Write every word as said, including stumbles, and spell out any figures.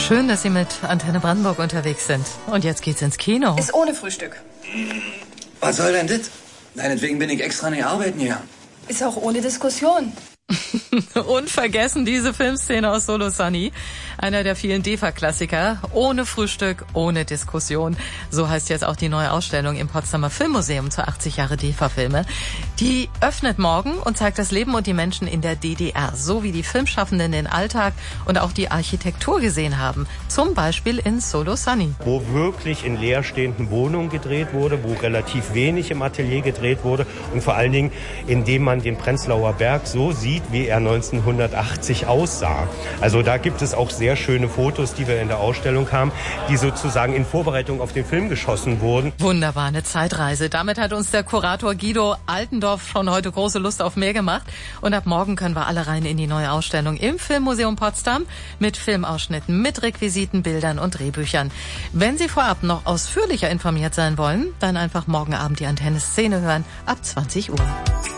Schön, dass Sie mit Antenne Brandenburg unterwegs sind. Und jetzt geht's ins Kino. Ist ohne Frühstück. Was soll denn das? Deinetwegen bin ich extra nicht arbeiten hier. Ist auch ohne Diskussion. Unvergessen diese Filmszene aus Solo Sunny. Einer der vielen D E F A-Klassiker. Ohne Frühstück, ohne Diskussion. So heißt jetzt auch die neue Ausstellung im Potsdamer Filmmuseum zu achtzig Jahre D E F A-Filme. Die öffnet morgen und zeigt das Leben und die Menschen in der D D R, so wie die Filmschaffenden den Alltag und auch die Architektur gesehen haben. Zum Beispiel in Solo Sunny. Wo wirklich in leerstehenden Wohnungen gedreht wurde, wo relativ wenig im Atelier gedreht wurde und vor allen Dingen, indem man den Prenzlauer Berg so sieht, wie er neunzehnhundertachtzig aussah. Also da gibt es auch sehr schöne Fotos, die wir in der Ausstellung haben, die sozusagen in Vorbereitung auf den Film geschossen wurden. Wunderbar, eine Zeitreise. Damit hat uns der Kurator Guido Altendorf schon heute große Lust auf mehr gemacht. Und ab morgen können wir alle rein in die neue Ausstellung im Filmmuseum Potsdam mit Filmausschnitten, mit Requisiten, Bildern und Drehbüchern. Wenn Sie vorab noch ausführlicher informiert sein wollen, dann einfach morgen Abend die Antenne Szene hören ab zwanzig Uhr.